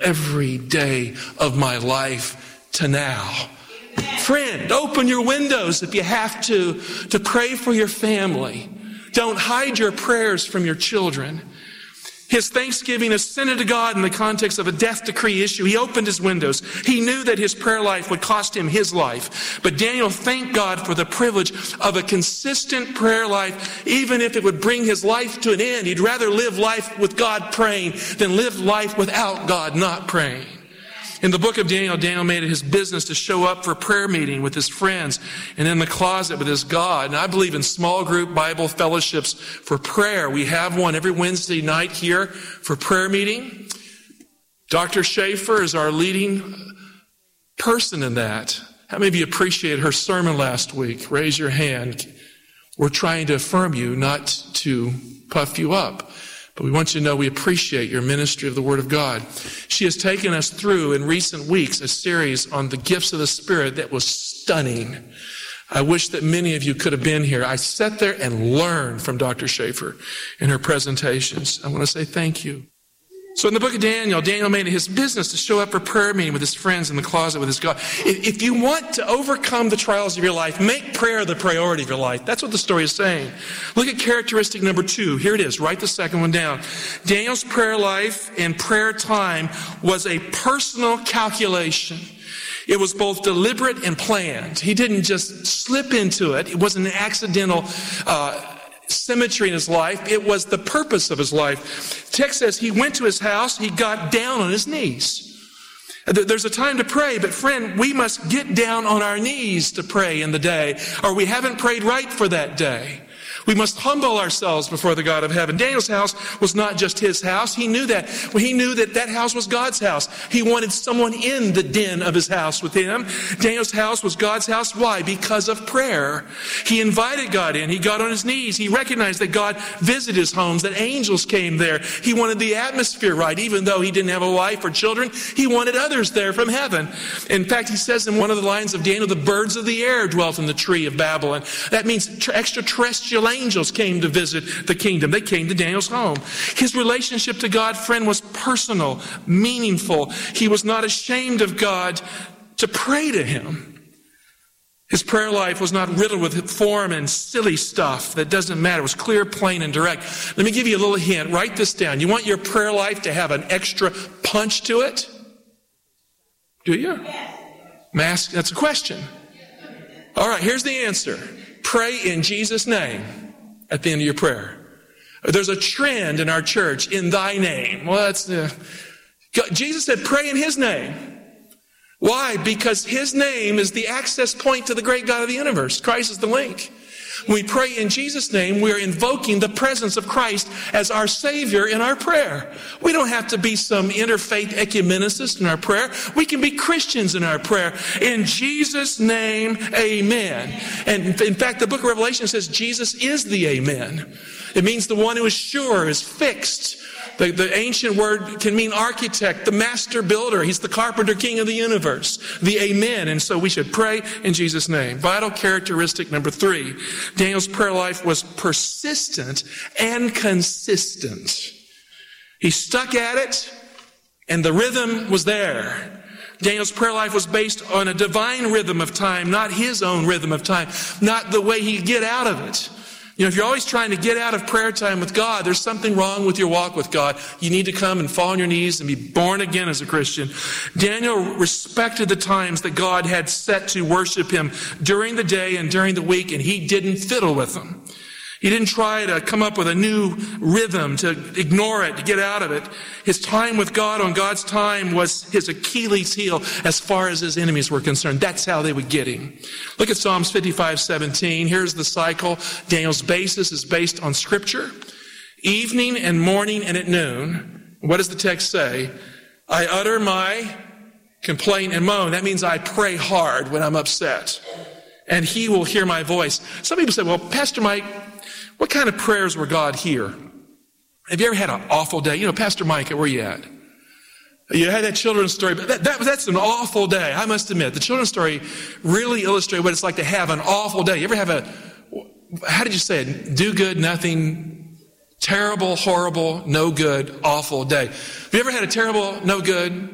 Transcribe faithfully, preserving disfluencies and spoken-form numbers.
every day of my life to now. Friend, open your windows if you have to, to pray for your family. Don't hide your prayers from your children. His thanksgiving ascended to God in the context of a death decree issue. He opened his windows. He knew that his prayer life would cost him his life. But Daniel thanked God for the privilege of a consistent prayer life, even if it would bring his life to an end. He'd rather live life with God praying than live life without God not praying. In the book of Daniel, Daniel made it his business to show up for a prayer meeting with his friends and in the closet with his God. And I believe in small group Bible fellowships for prayer. We have one every Wednesday night here for prayer meeting. Doctor Schaefer is our leading person in that. How many of you appreciated her sermon last week? Raise your hand. We're trying to affirm you, not to puff you up. But we want you to know we appreciate your ministry of the Word of God. She has taken us through in recent weeks a series on the gifts of the Spirit that was stunning. I wish that many of you could have been here. I sat there and learned from Doctor Schaefer in her presentations. I want to say thank you. So in the book of Daniel, Daniel made it his business to show up for prayer meeting with his friends in the closet with his God. If you want to overcome the trials of your life, make prayer the priority of your life. That's what the story is saying. Look at characteristic number two. Here it is. Write the second one down. Daniel's prayer life and prayer time was a personal calculation. It was both deliberate and planned. He didn't just slip into it. It wasn't an accidental uh symmetry in his life. It was the purpose of his life. The text says he went to his house, he got down on his knees. There's a time to pray, but friend, we must get down on our knees to pray in the day, or we haven't prayed right for that day. We must humble ourselves before the God of heaven. Daniel's house was not just his house. He knew that. He knew that that house was God's house. He wanted someone in the den of his house with him. Daniel's house was God's house. Why? Because of prayer. He invited God in. He got on his knees. He recognized that God visited his homes, that angels came there. He wanted the atmosphere right. Even though he didn't have a wife or children, he wanted others there from heaven. In fact, he says in one of the lines of Daniel, the birds of the air dwelt in the tree of Babylon. That means extraterrestrial angels came to visit the kingdom. They came to Daniel's home. His relationship to God, friend, was personal, meaningful. He was not ashamed of God to pray to him. His prayer life was not riddled with form and silly stuff that doesn't matter. It was clear, plain, and direct. Let me give you a little hint. Write this down. You want your prayer life to have an extra punch to it? Do you? Mask, that's a question. All right, here's the answer. Pray in Jesus' name at the end of your prayer. There's a trend in our church, in thy name. Well, that's the... Jesus said, pray in his name. Why? Because his name is the access point to the great God of the universe. Christ is the link. When we pray in Jesus' name, we are invoking the presence of Christ as our Savior in our prayer. We don't have to be some interfaith ecumenicist in our prayer. We can be Christians in our prayer. In Jesus' name, amen. And in fact, the book of Revelation says Jesus is the amen. It means the one who is sure, is fixed. The, the ancient word can mean architect, the master builder. He's the carpenter king of the universe, the amen. And so we should pray in Jesus' name. Vital characteristic number three. Daniel's prayer life was persistent and consistent. He stuck at it and the rhythm was there. Daniel's prayer life was based on a divine rhythm of time, not his own rhythm of time, not the way he'd get out of it. You know, if you're always trying to get out of prayer time with God, there's something wrong with your walk with God. You need to come and fall on your knees and be born again as a Christian. Daniel respected the times that God had set to worship him during the day and during the week, and he didn't fiddle with them. He didn't try to come up with a new rhythm to ignore it, to get out of it. His time with God on God's time was his Achilles heel as far as his enemies were concerned. That's how they would get him. Look at Psalms fifty-five seventeen. Here's the cycle. Daniel's basis is based on Scripture. Evening and morning and at noon. What does the text say? I utter my complaint and moan. That means I pray hard when I'm upset. And he will hear my voice. Some people say, well, Pastor Mike, what kind of prayers will God hear? Have you ever had an awful day? You know, Pastor Mike, where you at? You had that children's story, but that, that, that's an awful day, I must admit. The children's story really illustrates what it's like to have an awful day. You ever have a, how did you say it? Do good, nothing, terrible, horrible, no good, awful day. Have you ever had a terrible, no good,